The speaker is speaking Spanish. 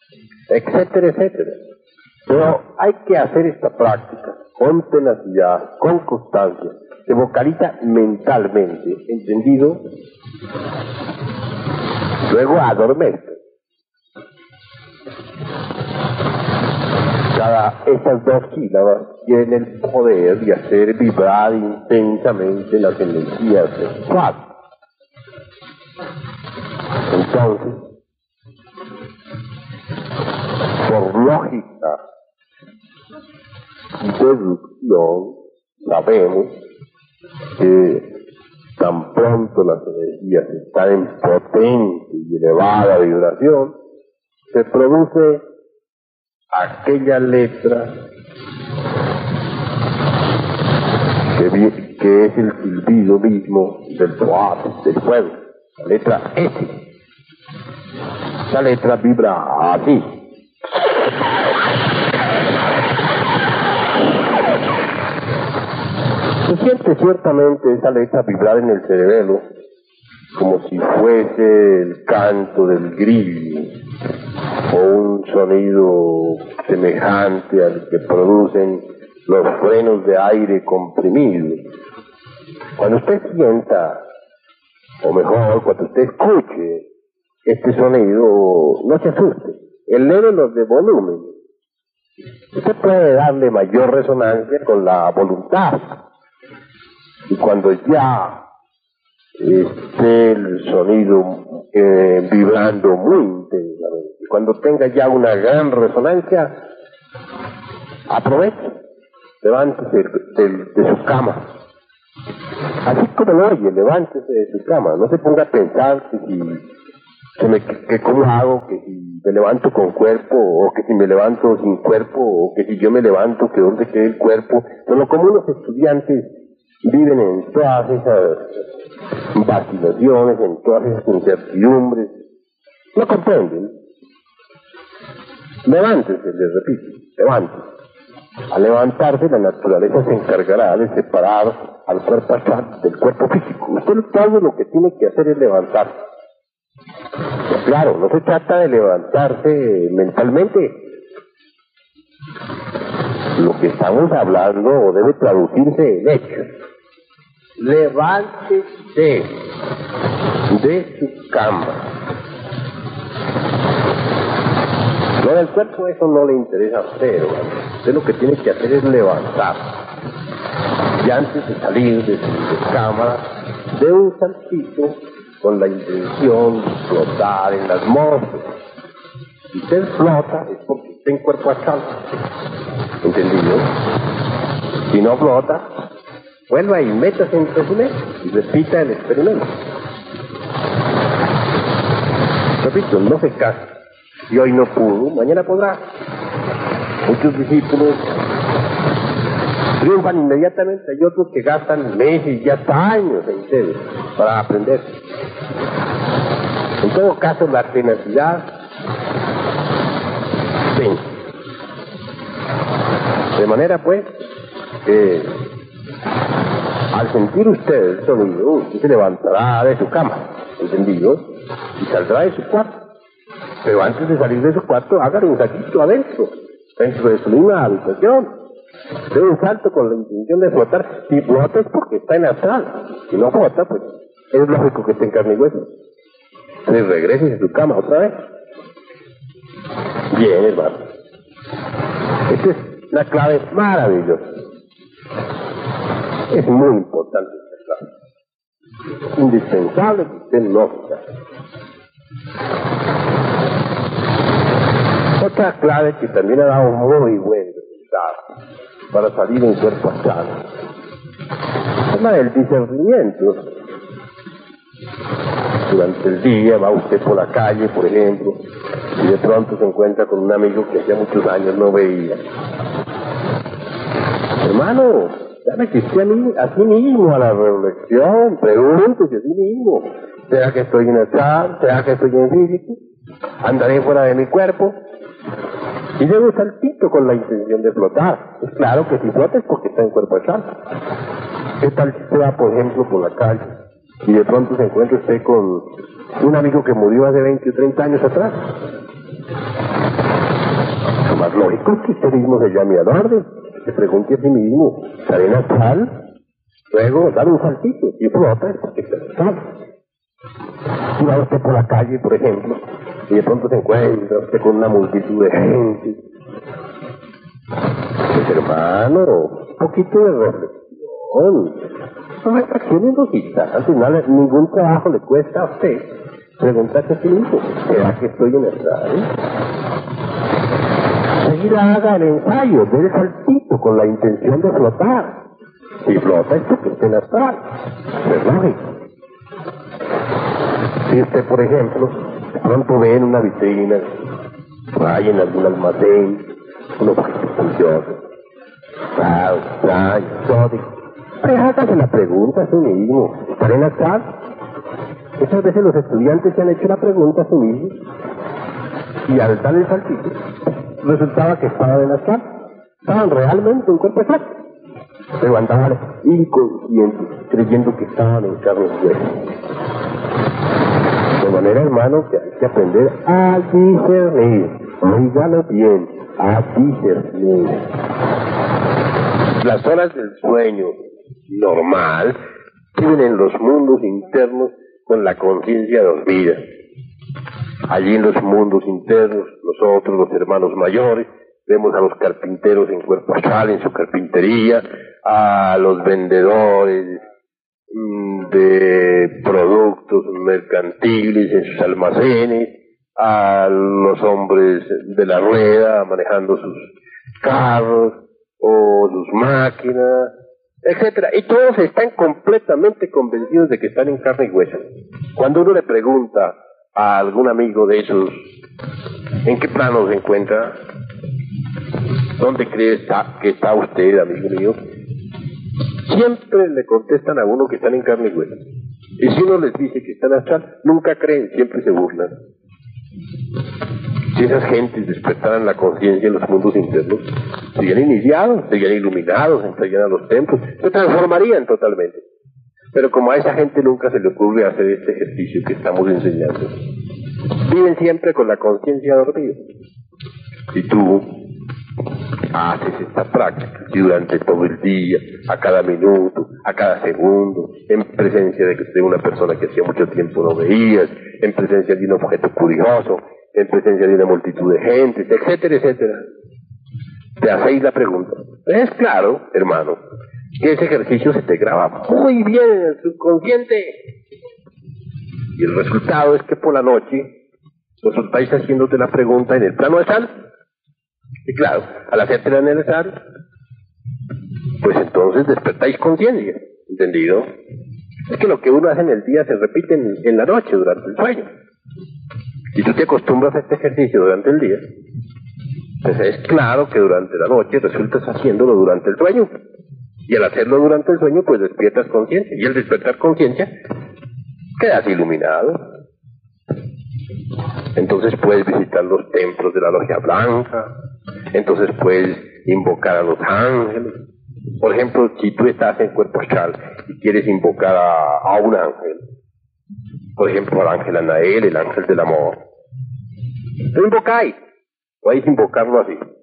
etcétera, etcétera. Pero hay que hacer esta práctica con tenacidad, con constancia. Se vocaliza mentalmente, ¿entendido? Luego adormece. Estas dos sílabas tienen el poder de hacer vibrar intensamente las energías sexuales. Entonces, por lógica y deducción, sabemos que tan pronto las energías están en potente y elevada vibración, se produce aquella letra que es el silbido mismo del toat, del fuego, la letra S. Esa letra vibra así. Se siente ciertamente esa letra vibrar en el cerebelo como si fuese el canto del grillo o un sonido semejante al que producen los frenos de aire comprimido. Cuando usted sienta, o mejor, cuando usted escuche este sonido, no se asuste, elévelos de volumen. Usted puede darle mayor resonancia con la voluntad. Y cuando ya esté el sonido vibrando muy intensamente, cuando tenga ya una gran resonancia, aproveche, levántese de su cama. Así como lo oye, levántese de su cama. No se ponga a pensar que cómo hago, que si me levanto con cuerpo, o que si me levanto sin cuerpo, o que si yo me levanto, que dónde queda el cuerpo. Pero como unos estudiantes viven en todas esas vacilaciones, en todas esas incertidumbres, no comprenden. Levántese, les repito, levántese. Al levantarse, la naturaleza se encargará de separar al cuerpo astral del cuerpo físico. Usted todo lo que tiene que hacer es levantarse. Claro, no se trata de levantarse mentalmente. Lo que estamos hablando debe traducirse en hechos. Levántese de su cama. Lo del cuerpo, eso no le interesa a usted. Usted lo que tiene que hacer es levantar. Y antes de salir de su cama, de un saltito con la intención de flotar en la atmósfera. Si usted flota es porque está en cuerpo astral. ¿Entendido? Si no flota, vuelva y métase entre su mente y repita el experimento. Repito, no se case. Si hoy no pudo, mañana podrá. Muchos discípulos triunfan inmediatamente, hay otros que gastan meses y hasta años enteros para aprender. En todo caso, la tenacidad vence. De manera pues que al sentir usted el sonido, usted se levantará de su cama, ¿entendido? Y saldrá de su cuarto. Pero antes de salir de su cuarto, hágale un saltito adentro, dentro de su misma habitación. De un salto con la intención de flotar. Si flota es porque está en astral. Si no flota, pues es lógico que esté en carne y hueso. Entonces regrese a su cama otra vez. Bien, hermano. Esta es una clave maravillosa. Es muy importante esta clave. Indispensable que usted no se haga. Otra clave que también ha dado muy buen resultado para salir en cuerpo astral es la del discernimiento. Durante el día va usted por la calle, por ejemplo, y de pronto se encuentra con un amigo que hacía muchos años no veía. Hermano, llámese usted a sí mismo a la reflexión, pregúntese a sí mismo: ¿será que estoy en astral? ¿Será que estoy en físico? ¿Andaré fuera de mi cuerpo? Y luego un saltito con la intención de flotar. Es claro que si flota es porque está en cuerpo astral. ¿Qué tal si usted va, por ejemplo, por la calle y de pronto se encuentra usted con un amigo que murió hace 20 o 30 años atrás? pues que usted mismo se llame al orden, se pregunte a sí mismo, ¿estaré en astral? Luego, dar un saltito y flota, porque está en astral. Si va usted por la calle, por ejemplo, y de pronto se encuentra usted con una multitud de gente, pues hermano, un poquito de reflexión. Reflexiones dos instantes, ningún trabajo le cuesta a usted. Pregúntate a sí mismo, ¿será que estoy en astral? Seguida haga el ensayo, dé el saltito con la intención de flotar. Si flota es porque esté en astral. Es lógico. Si usted, por ejemplo, de pronto ve en una vitrina, por ahí en algún almacén, un objeto precioso, exótico, pues hágase la pregunta a sí mismo, ¿estaré en astral? Muchas veces los estudiantes se han hecho la pregunta a sí mismos y al dar el saltito resultaba que estaban en astral, estaban realmente en cuerpo exacto, pero andaban inconscientes creyendo que estaban en carne y hueso. De manera, hermano, que hay que aprender a discernir, oígalo bien, a discernir. Las horas del sueño normal viven en los mundos internos con la conciencia dormida. Allí en los mundos internos, nosotros, los hermanos mayores, vemos a los carpinteros en cuerpo astral, en su carpintería, a los vendedores de productos mercantiles en sus almacenes, a los hombres de la rueda manejando sus carros o sus máquinas, etcétera, y todos están completamente convencidos de que están en carne y hueso. Cuando uno le pregunta a algún amigo de esos ¿en qué plano se encuentra? ¿Dónde cree que está usted, amigo mío? Siempre le contestan a uno que están en carne y hueso. Y si uno les dice que están astral, nunca creen, siempre se burlan. Si esas gentes despertaran la conciencia en los mundos internos, serían iniciados, serían iluminados, entrarían a los templos, se transformarían totalmente. Pero como a esa gente nunca se le ocurre hacer este ejercicio que estamos enseñando, viven siempre con la conciencia dormida. Si tú haces esta práctica y durante todo el día, a cada minuto, a cada segundo, en presencia de una persona que hacía mucho tiempo no veías, en presencia de un objeto curioso, en presencia de una multitud de gente, etcétera, etcétera, te hacéis la pregunta. Es claro, hermano, que ese ejercicio se te graba muy bien en el subconsciente. Y el resultado es que por la noche resultáis haciéndote la pregunta en el plano astral. Y claro, al hacértela en el astral, pues entonces despertáis conciencia, ¿entendido? Es que lo que uno hace en el día se repite en la noche, durante el sueño. Si tú te acostumbras a este ejercicio durante el día, pues es claro que durante la noche resultas haciéndolo durante el sueño. Y al hacerlo durante el sueño, pues despiertas conciencia. Y al despertar conciencia, quedas iluminado. Entonces puedes visitar los templos de la Logia Blanca. Entonces puedes invocar a los ángeles. Por ejemplo, si tú estás en cuerpo astral y quieres invocar a un ángel, por ejemplo al ángel Anael, el ángel del amor, lo invocáis. Podéis invocarlo así.